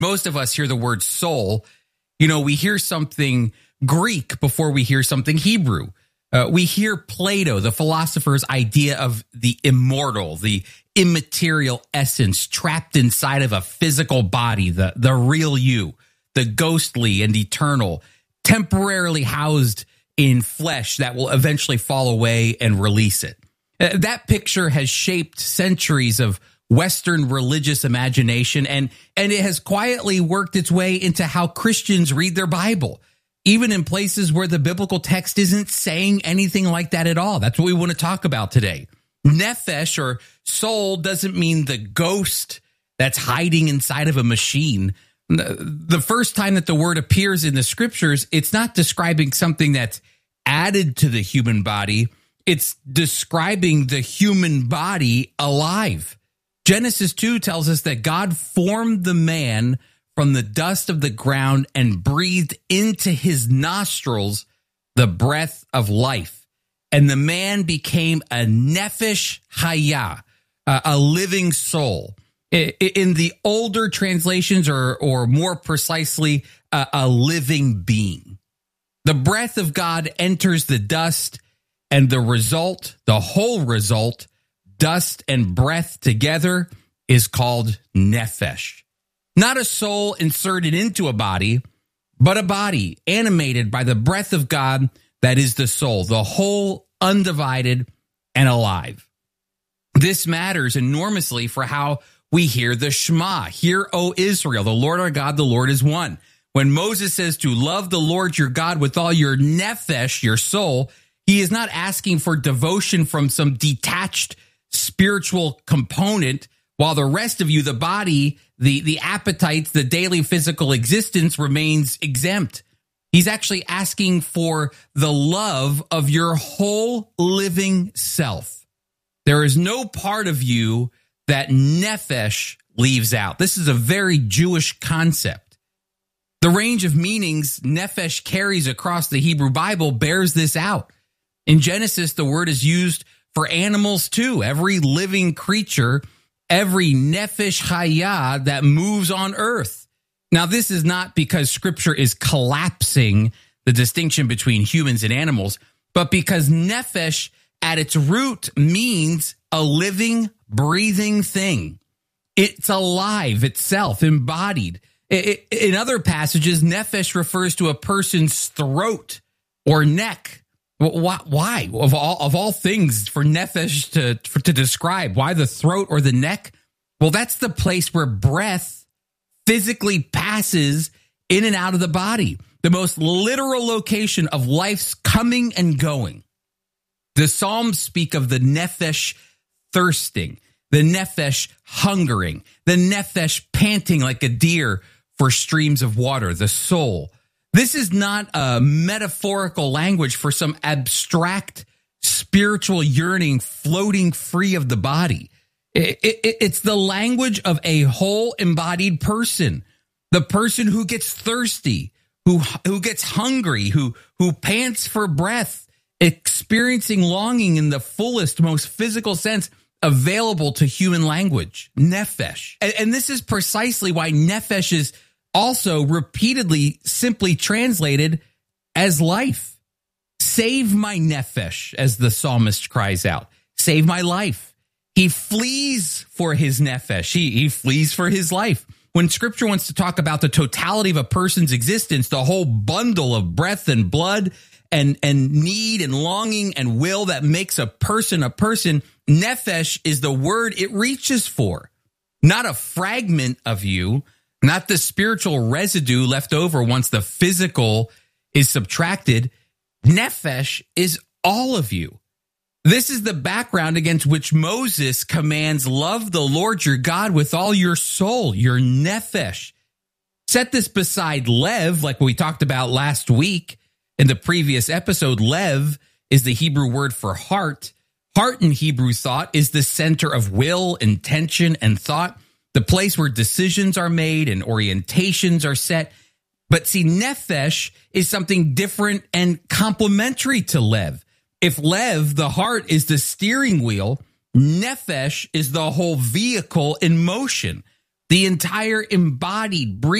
most of us hear the word soul, we hear something Greek before we hear something Hebrew. We hear Plato, the philosopher's idea of the immortal, the immaterial essence trapped inside of a physical body, the real you, the ghostly and eternal, temporarily housed in flesh that will eventually fall away and release it. That picture has shaped centuries of Western religious imagination, and it has quietly worked its way into how Christians read their Bible, even in places where the biblical text isn't saying anything like that at all. That's what we want to talk about today. Nephesh, or soul, doesn't mean the ghost that's hiding inside of a machine. The first time that the word appears in the scriptures, it's not describing something that's added to the human body. It's describing the human body alive. Genesis 2 tells us that God formed the man from the dust of the ground and breathed into his nostrils the breath of life. And the man became a nephesh hayah, a living soul. In the older translations, or more precisely, a living being. The breath of God enters the dust, and the whole result, dust and breath together, is called nephesh. Not a soul inserted into a body, but a body animated by the breath of God that is the soul, the whole, undivided, and alive. This matters enormously for how we hear the Shema. Hear, O Israel, the Lord our God, the Lord is one. When Moses says to love the Lord your God with all your nephesh, your soul, he is not asking for devotion from some detached spiritual component, while the rest of you, the body, the appetites, the daily physical existence remains exempt. He's actually asking for the love of your whole living self. There is no part of you that nephesh leaves out. This is a very Jewish concept. The range of meanings nephesh carries across the Hebrew Bible bears this out. In Genesis, the word is used for animals too. Every living creature, every nephesh hayah that moves on earth. Now, this is not because Scripture is collapsing the distinction between humans and animals, but because nephesh at its root means a living, breathing thing. It's alive itself, embodied. In other passages, nephesh refers to a person's throat or neck. Why? Of all things for nephesh to describe, why the throat or the neck? Well, that's the place where breath physically passes in and out of the body, the most literal location of life's coming and going. The Psalms speak of the nephesh thirsting, the nephesh hungering, the nephesh panting like a deer for streams of water, the soul. This is not a metaphorical language for some abstract spiritual yearning floating free of the body. It's the language of a whole embodied person, the person who gets thirsty, who gets hungry, who pants for breath, experiencing longing in the fullest, most physical sense available to human language, nephesh. And this is precisely why nephesh is also repeatedly simply translated as life. Save my nephesh, as the psalmist cries out. Save my life. He flees for his nephesh. He flees for his life. When Scripture wants to talk about the totality of a person's existence, the whole bundle of breath and blood and need and longing and will that makes a person, nephesh is the word it reaches for. Not a fragment of you, not the spiritual residue left over once the physical is subtracted. Nephesh is all of you. This is the background against which Moses commands, love the Lord your God with all your soul, your nephesh. Set this beside lev, like we talked about last week in the previous episode. Lev is the Hebrew word for heart. Heart in Hebrew thought is the center of will, intention, and thought, the place where decisions are made and orientations are set. But see, nephesh is something different and complementary to lev. If lev, the heart, is the steering wheel, nephesh is the whole vehicle in motion. The entire embodied, breathing